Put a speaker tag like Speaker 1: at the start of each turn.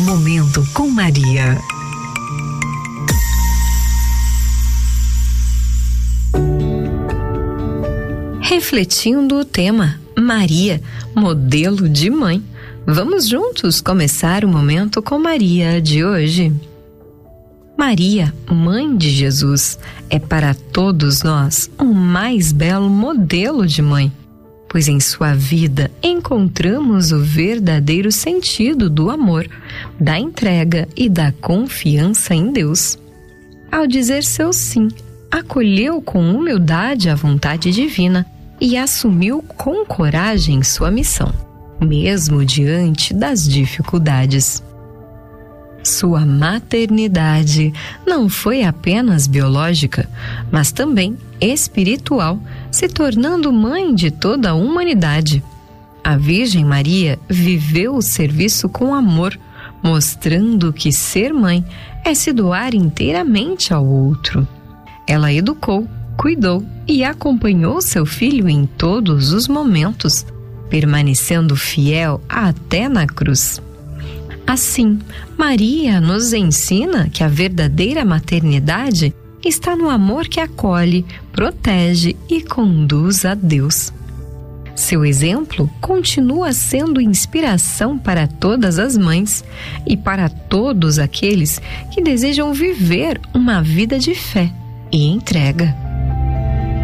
Speaker 1: Momento com Maria. Refletindo o tema Maria, modelo de mãe. Vamos juntos começar o Momento com Maria de hoje. Maria, mãe de Jesus, é para todos nós um mais belo modelo de mãe, pois em sua vida encontramos o verdadeiro sentido do amor, da entrega e da confiança em Deus. Ao dizer seu sim, acolheu com humildade a vontade divina e assumiu com coragem sua missão, mesmo diante das dificuldades. Sua maternidade não foi apenas biológica, mas também espiritual, se tornando mãe de toda a humanidade. A Virgem Maria viveu o serviço com amor, mostrando que ser mãe é se doar inteiramente ao outro. Ela educou, cuidou e acompanhou seu filho em todos os momentos, permanecendo fiel até na cruz. Assim, Maria nos ensina que a verdadeira maternidade está no amor que acolhe, protege e conduz a Deus. Seu exemplo continua sendo inspiração para todas as mães e para todos aqueles que desejam viver uma vida de fé e entrega.